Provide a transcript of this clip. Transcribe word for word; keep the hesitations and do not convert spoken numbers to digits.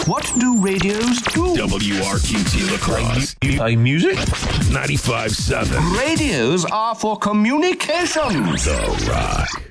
What do radios do? W R Q T Lacrosse. Play music? ninety-five seven. Radios are for communications. The Rock.